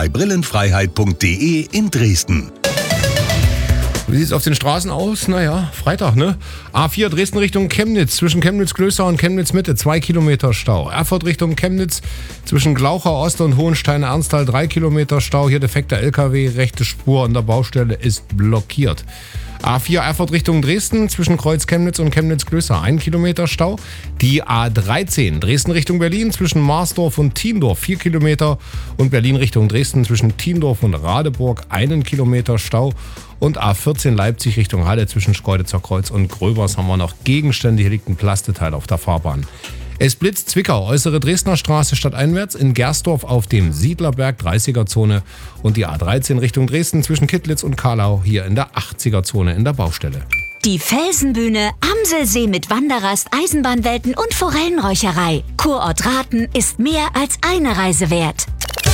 bei brillenfreiheit.de in Dresden. Wie sieht es auf den Straßen aus? Naja, Freitag, ne? A4 Dresden Richtung Chemnitz, zwischen Chemnitz-Klöster und Chemnitz-Mitte, 2 Kilometer Stau. Erfurt Richtung Chemnitz, zwischen Glauchau Ost und Hohenstein-Ernsthal, 3 Kilometer Stau. Hier defekter LKW, rechte Spur an der Baustelle ist blockiert. A4 Erfurt Richtung Dresden, zwischen Kreuz Chemnitz und Chemnitz-Klöster, 1 Kilometer Stau. Die A13 Dresden Richtung Berlin, zwischen Marsdorf und Thiendorf, 4 Kilometer. Und Berlin Richtung Dresden, zwischen Thiendorf und Radeburg, 1 Kilometer Stau. Und A14 Leipzig Richtung Halle, zwischen Schkeuditzer Kreuz und Gröbers haben wir noch Gegenstände. Hier liegt ein Plasteteil auf der Fahrbahn. Es blitzt Zwickau, äußere Dresdner Straße stadteinwärts, in Gersdorf auf dem Siedlerberg, 30er-Zone. Und die A13 Richtung Dresden zwischen Kittlitz und Kahlau, hier in der 80er-Zone in der Baustelle. Die Felsenbühne, Amselsee mit Wanderrast, Eisenbahnwelten und Forellenräucherei. Kurort Rathen ist mehr als eine Reise wert.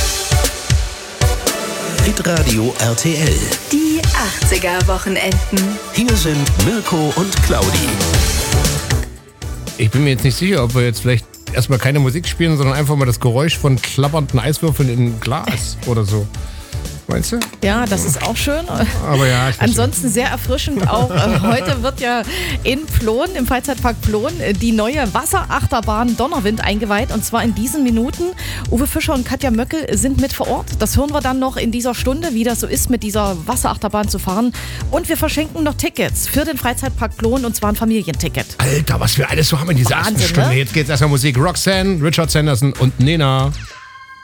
Hitradio RTL. Die 80er-Wochenenden. Hier sind Mirko und Claudi. Ich bin mir jetzt nicht sicher, ob wir jetzt vielleicht erstmal keine Musik spielen, sondern einfach mal das Geräusch von klappernden Eiswürfeln in Glas oder so. Meinst du? Ja, das ist auch schön. Aber ja, ansonsten sehr erfrischend auch. Heute wird ja in Plon, im Freizeitpark Plon, die neue Wasserachterbahn Donnerwind eingeweiht. Und zwar in diesen Minuten. Uwe Fischer und Katja Möckel sind mit vor Ort. Das hören wir dann noch in dieser Stunde, wie das so ist, mit dieser Wasserachterbahn zu fahren. Und wir verschenken noch Tickets für den Freizeitpark Plon, und zwar ein Familienticket. Alter, was wir alles so haben in dieser Wahnsinn, ersten Stunde. ne? Jetzt geht's erstmal Musik. Roxanne, Richard Sanderson und Nena.